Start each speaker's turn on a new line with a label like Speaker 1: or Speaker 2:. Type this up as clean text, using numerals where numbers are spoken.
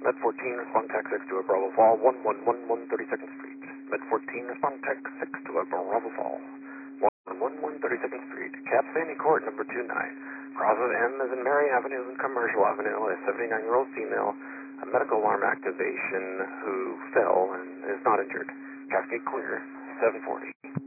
Speaker 1: Med 14, respond tech 6 to a Bravo Fall, 1111 32nd Street. Med 14, respond tech 6 to a Bravo Fall, 1111 32nd Street. Cap Sandy Court, number 29. Cross of M as in Mary Avenue and Commercial Avenue, a 79-year-old female, a medical alarm activation who fell and is not injured. Cascade clear, 740.